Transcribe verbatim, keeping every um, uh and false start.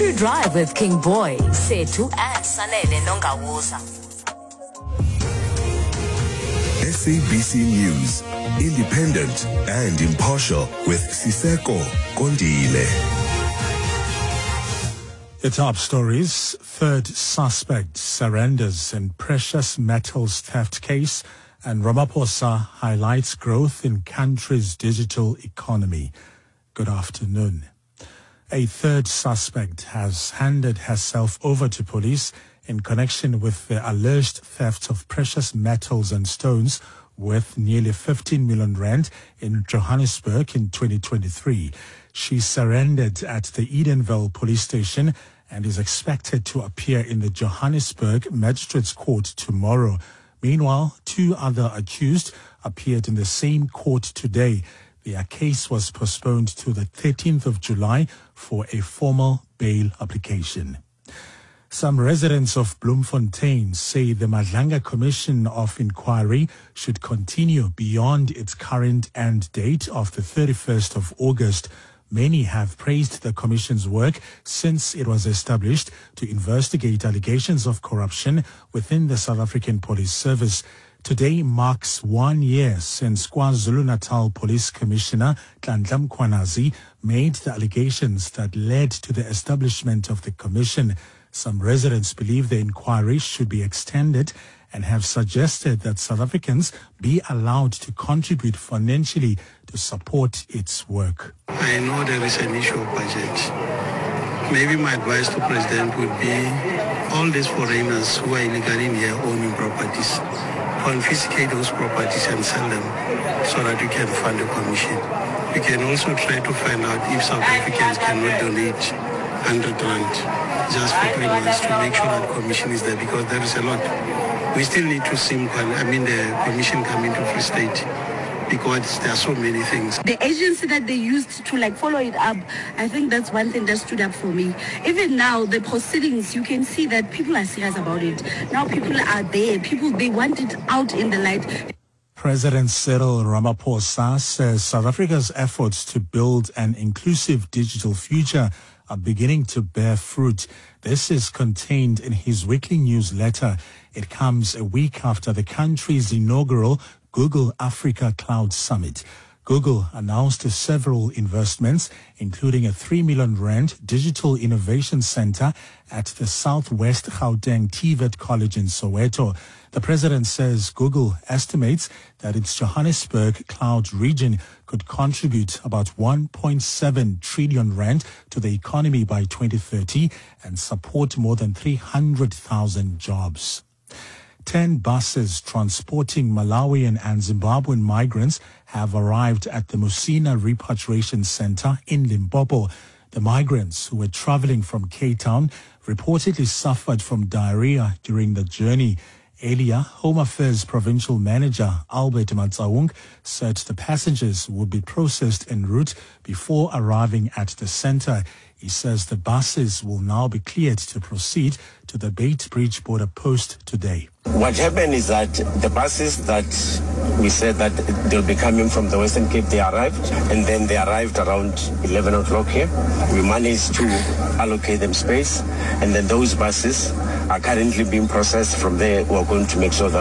You drive with King Boy, Setu and Sanele Nongawuza. S A B C News, independent and impartial with Siseko Kondile. The top stories: third suspect surrenders in precious metals theft case, and Ramaphosa highlights growth in country's digital economy. Good afternoon. A third suspect has handed herself over to police in connection with the alleged theft of precious metals and stones worth nearly fifteen million rand in Johannesburg in twenty twenty-three. She surrendered at the Edenville police station and is expected to appear in the Johannesburg Magistrates Court tomorrow. Meanwhile, two other accused appeared in the same court today. Their case was postponed to the thirteenth of July for a formal bail application. Some residents of Bloemfontein say the Madlanga Commission of Inquiry should continue beyond its current end date of the thirty-first of August. Many have praised the Commission's work since it was established to investigate allegations of corruption within the South African Police Service. Today marks one year since KwaZulu-Natal Police Commissioner Nhlanhla Mkhwanazi made the allegations that led to the establishment of the Commission. Some residents believe the inquiry should be extended and have suggested that South Africans be allowed to contribute financially to support its work. I know there is an issue of budget. Maybe my advice to President would be all these foreigners who are illegally in here owning properties, confiscate those properties and sell them so that we can fund the commission. We can also try to find out if South Africans cannot donate one hundred rand just for three months to make sure that commission is there, because there is a lot. We still need to see, I mean, the commission coming to Free State, because there are so many things. The agency that they used to like follow it up, I think that's one thing that stood up for me. Even now, the proceedings, you can see that people are serious about it. Now people are there. People, they want it out in the light. President Cyril Ramaphosa says South Africa's efforts to build an inclusive digital future are beginning to bear fruit. This is contained in his weekly newsletter. It comes a week after the country's inaugural Google Africa Cloud Summit. Google announced several investments, including a three million rand digital innovation center at the Southwest Gauteng T V E T College in Soweto. The president says Google estimates that its Johannesburg cloud region could contribute about one point seven trillion rand to the economy by twenty thirty and support more than three hundred thousand jobs. Ten buses transporting Malawian and Zimbabwean migrants have arrived at the Musina Repatriation Center in Limpopo. The migrants, who were traveling from Cape Town, reportedly suffered from diarrhea during the journey. Earlier, Home Affairs Provincial Manager Albert Matsaung said the passengers would be processed en route before arriving at the center. He says the buses will now be cleared to proceed to the Beitbridge border post today. What happened is that the buses that we said that they'll be coming from the Western Cape, they arrived, and then they arrived around eleven o'clock here. We managed to allocate them space, and then those buses are currently being processed. From there, we're going to make sure that